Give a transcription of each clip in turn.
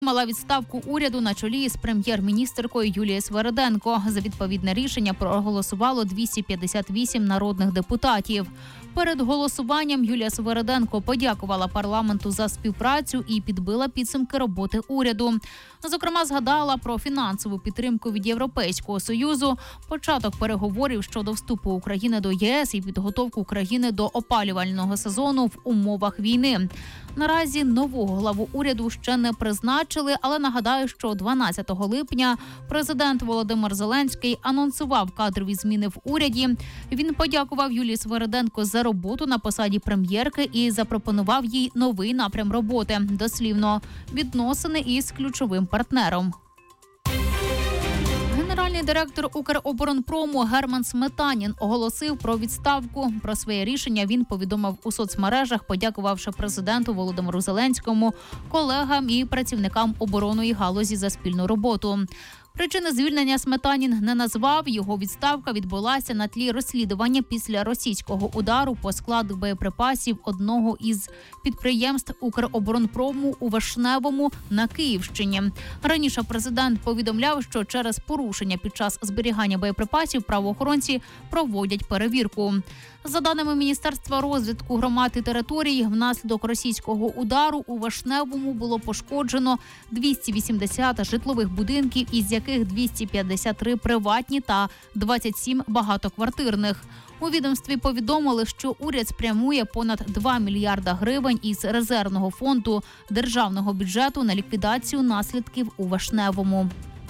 Мала відставку уряду на чолі з прем'єр-міністеркою Юлією Свериденко. За відповідне рішення проголосувало 258 народних депутатів. Перед голосуванням Юлія Свериденко подякувала парламенту за співпрацю і підбила підсумки роботи уряду. Зокрема, згадала про фінансову підтримку від Європейського Союзу, початок переговорів щодо вступу України до ЄС і підготовку країни до опалювального сезону в умовах війни. Наразі нового главу уряду ще не призначили, але нагадаю, що 12 липня президент Володимир Зеленський анонсував кадрові зміни в уряді. Він подякував Юлії Свериденко за роботу на посаді прем'єрки і запропонував їй новий напрям роботи, дослівно відносини із ключовим партнером. Генеральний директор Укроборонпрому Герман Сметанін оголосив про відставку. Про своє рішення він повідомив у соцмережах, подякувавши президенту Володимиру Зеленському, колегам і працівникам оборонної галузі за спільну роботу. Причини звільнення Сметанін не назвав. Його відставка відбулася на тлі розслідування після російського удару по складу боєприпасів одного із підприємств Укроборонпрому у Вишневому на Київщині. Раніше президент повідомляв, що через порушення під час зберігання боєприпасів правоохоронці проводять перевірку. За даними Міністерства розвитку громад і територій, внаслідок російського удару у Вишневому було пошкоджено 280 житлових будинків, із яких 253 приватні та 27 багатоквартирних. У відомстві повідомили, що уряд спрямує понад 2 мільярда гривень із резервного фонду державного бюджету на ліквідацію наслідків у Вишневому.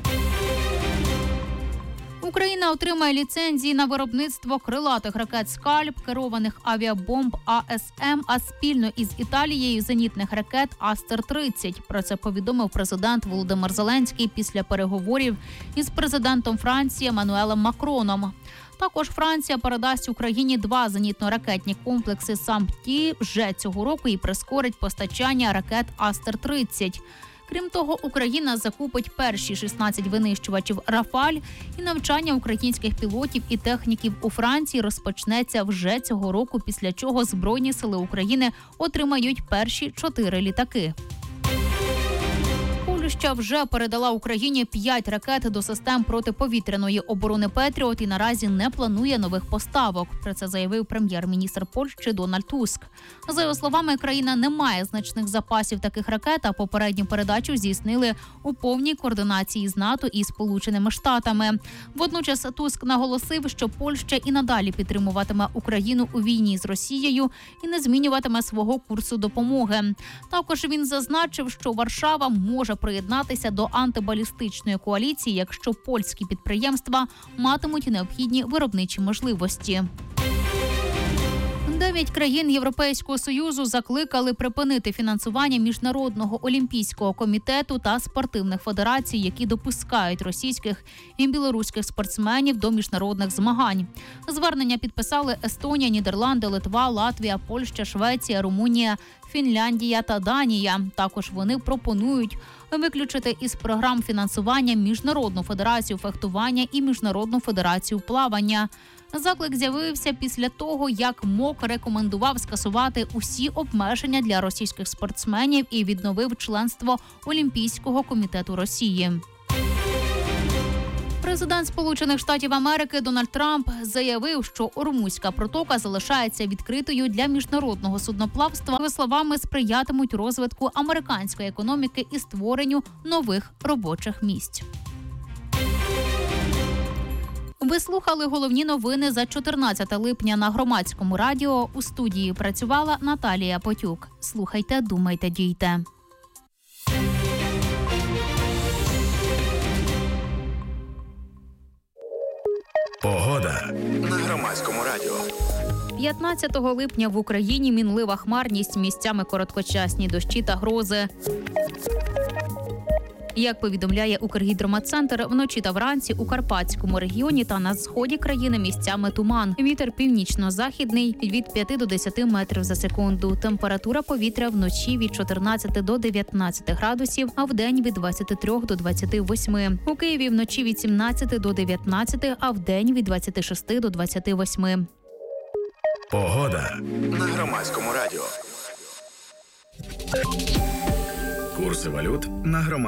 Україна отримає ліцензії на виробництво крилатих ракет «Скальп», керованих авіабомб АСМ, а спільно із Італією зенітних ракет Астер-30. Про це повідомив президент Володимир Зеленський після переговорів із президентом Франції Еммануелем Макроном. Також Франція передасть Україні 2 зенітно-ракетні комплекси «Сампті» вже цього року і прискорить постачання ракет Астер-30. Крім того, Україна закупить перші 16 винищувачів «Рафаль», і навчання українських пілотів і техніків у Франції розпочнеться вже цього року, після чого Збройні сили України отримають перші 4 літаки. Польща вже передала Україні 5 ракет до систем протиповітряної оборони «Петріот» і наразі не планує нових поставок. Про це заявив прем'єр-міністр Польщі Дональд Туск. За його словами, країна не має значних запасів таких ракет, а попередню передачу здійснили у повній координації з НАТО і Сполученими Штатами. Водночас Туск наголосив, що Польща і надалі підтримуватиме Україну у війні з Росією і не змінюватиме свого курсу допомоги. Також він зазначив, що Варшава може приєднатися до антибалістичної коаліції, якщо польські підприємства матимуть необхідні виробничі можливості. 9 країн Європейського Союзу закликали припинити фінансування Міжнародного олімпійського комітету та спортивних федерацій, які допускають російських і білоруських спортсменів до міжнародних змагань. Звернення підписали Естонія, Нідерланди, Литва, Латвія, Польща, Швеція, Румунія, Фінляндія та Данія. Також вони пропонують виключити із програм фінансування Міжнародну федерацію фехтування і Міжнародну федерацію плавання. Заклик з'явився після того, як МОК рекомендував скасувати усі обмеження для російських спортсменів і відновив членство Олімпійського комітету Росії. Президент Сполучених Штатів Америки Дональд Трамп заявив, що Ормузька протока залишається відкритою для міжнародного судноплавства. За словами, сприятимуть розвитку американської економіки і створенню нових робочих місць. Ви слухали головні новини за 14 липня на Громадському радіо. У студії працювала Наталія Потюк. Слухайте, думайте, дійте. Погода на Громадському радіо. 15 липня в Україні мінлива хмарність, місцями короткочасні дощі та грози. Як повідомляє Укргідрометцентр, вночі та вранці у Карпатському регіоні та на сході країни місцями туман. Вітер північно-західний від 5 до 10 метрів за секунду. Температура повітря вночі від 14 до 19 градусів, а вдень від 23 до 28. У Києві вночі від 17 до 19, а вдень від 26 до 28. Погода на Громадському радіо. Курси валют на Громадському.